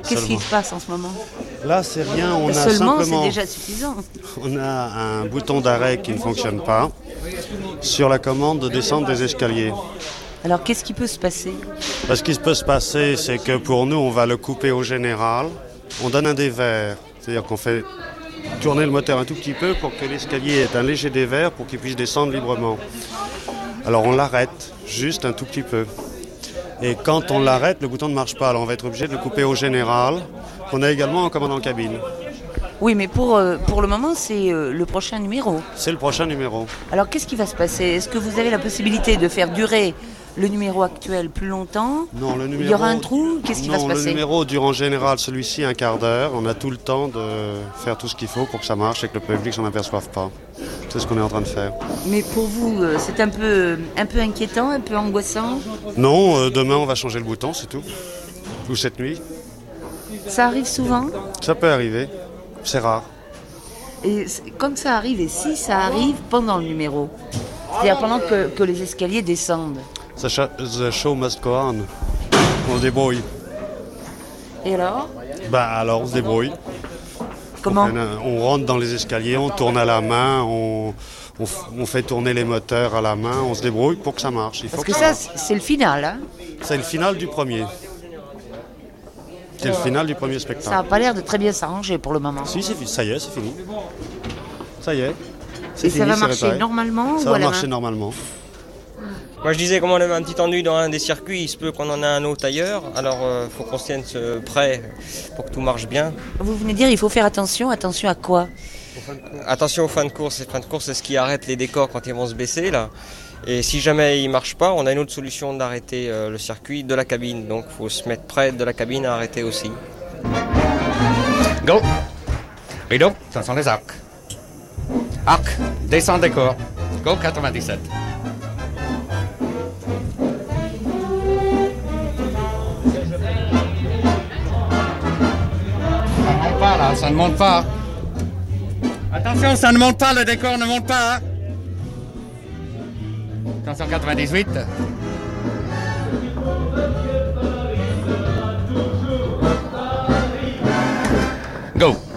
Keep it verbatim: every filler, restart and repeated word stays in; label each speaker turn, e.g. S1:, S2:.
S1: Qu'est-ce qui se passe en ce moment?
S2: Là, c'est rien. On a
S1: Seulement,
S2: simplement,
S1: c'est déjà suffisant.
S2: on a un bouton d'arrêt qui ne fonctionne pas sur la commande de descente des escaliers.
S1: Alors, qu'est-ce qui peut se passer?
S2: Ce qui peut se passer, c'est que pour nous, on va le couper au général. On donne un dévers, c'est-à-dire qu'on fait tourner le moteur un tout petit peu pour que l'escalier ait un léger dévers pour qu'il puisse descendre librement. Alors on l'arrête juste un tout petit peu. Et quand on l'arrête, le bouton ne marche pas. Alors on va être obligé de le couper au général, qu'on a également en commande en cabine.
S1: Oui, mais pour, euh, pour le moment, c'est euh, le prochain numéro.
S2: C'est le prochain numéro.
S1: Alors, qu'est-ce qui va se passer? Est-ce que vous avez la possibilité de faire durer le numéro actuel plus longtemps?
S2: Non, le numéro...
S1: Il y aura un trou? Qu'est-ce qui
S2: non,
S1: va se passer?
S2: Le numéro dure en général, celui-ci, un quart d'heure. On a tout le temps de faire tout ce qu'il faut pour que ça marche et que le public s'en aperçoive pas. C'est ce qu'on est en train de faire.
S1: Mais pour vous, euh, c'est un peu, un peu inquiétant, un peu angoissant?
S2: Non, euh, demain on va changer le bouton, c'est tout. Ou cette nuit.
S1: Ça arrive souvent?
S2: Ça peut arriver, c'est rare.
S1: Et quand ça arrive, et si ça arrive pendant le numéro, c'est-à-dire pendant que, que les escaliers descendent?
S2: The show must go on. On se débrouille.
S1: Et alors?
S2: Bah alors on se débrouille.
S1: Comment?
S2: On, on rentre dans les escaliers, on tourne à la main, on, on, on fait tourner les moteurs à la main, on se débrouille pour que ça marche. Il faut
S1: Parce que,
S2: que
S1: ça,
S2: ça
S1: c'est le final, hein?
S2: C'est le final du premier. C'est le final du premier spectacle.
S1: Ça n'a pas l'air de très bien s'arranger pour le moment.
S2: Si, c'est, ça y est, c'est fini. Ça y est.
S1: C'est Et fini, ça va marcher réparé. normalement
S2: Ça
S1: ou
S2: va
S1: à la
S2: marcher
S1: main
S2: normalement.
S3: Moi je disais, comme on avait un petit ennui dans un des circuits, il se peut qu'on en ait un autre ailleurs, alors il euh, faut qu'on se tienne prêt pour que tout marche bien.
S1: Vous venez dire il faut faire attention, attention à quoi?
S3: Attention aux fins de course, les fins de course c'est ce qui arrête les décors quand ils vont se baisser là. Et si jamais il ne marche pas, on a une autre solution d'arrêter euh, le circuit de la cabine, donc il faut se mettre près de la cabine à arrêter aussi.
S4: Go! Rideau, ce sont les arcs. Arc, descend décor. Go quatre-vingt-dix-sept. Pas là, ça ne monte pas. Attention, ça ne monte pas, le décor ne monte pas. Hein. Attention, quatre-vingt-dix-huit. Go.